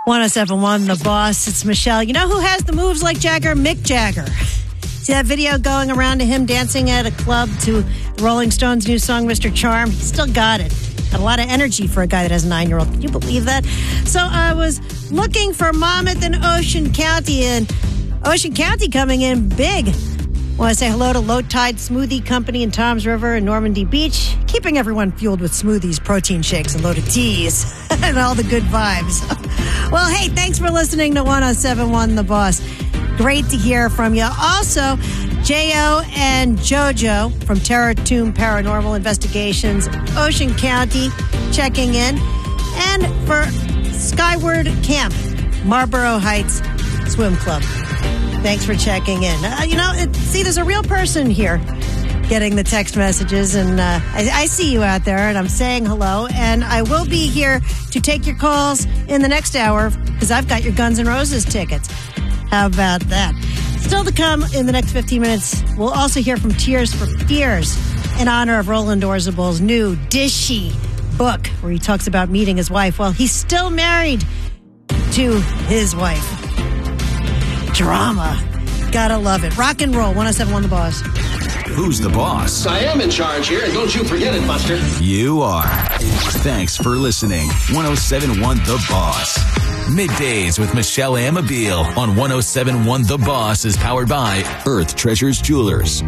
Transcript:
1071 The Boss. It's Michelle. You know who has the moves like Jagger? Mick Jagger. See that video going around to him dancing at a club to Rolling Stones' new song, Mr. Charm? He still got it. Got a lot of energy for a guy that has a 9-year-old. Can you believe that? So I was looking for Monmouth and Ocean County, and Ocean County coming in big. Want to say hello to Low Tide Smoothie Company in Toms River and Normandy Beach, keeping everyone fueled with smoothies, protein shakes, and loaded teas, and all the good vibes. Well, hey, thanks for listening to 1071 The Boss. Great to hear from you. Also, J.O. and JoJo from Terror Tomb Paranormal Investigations, Ocean County, checking in. And for Skyward Camp, Marlboro Heights Swim Club. Thanks for checking in. There's a real person here getting the text messages, and I see you out there, and I'm saying hello, and I will be here to take your calls in the next hour because I've got your Guns N' Roses tickets. How about that? Still to come in the next 15 minutes, we'll also hear from Tears for Fears in honor of Roland Orzabal's new Dishy book, where he talks about meeting his wife. Well, he's still married to his wife. Drama. Gotta love it. Rock and roll. 1071 The Boss. Who's the boss? I am in charge here, and don't you forget it, Buster. You are. Thanks for listening. 1071 The Boss. Middays with Michelle Amabile on 1071 The Boss is powered by Earth Treasures Jewelers.